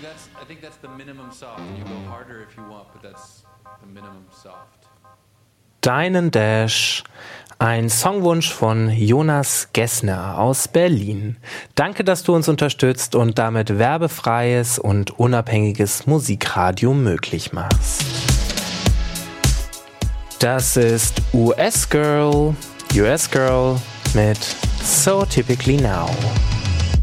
think that's the minimum soft. You go harder if you want, but that's the minimum soft. Deinen Dash, ein Songwunsch von Jonas Gessner aus Berlin. Danke, dass du uns unterstützt und damit werbefreies und unabhängiges Musikradio möglich machst. Das ist US Girl mit So Typically Now.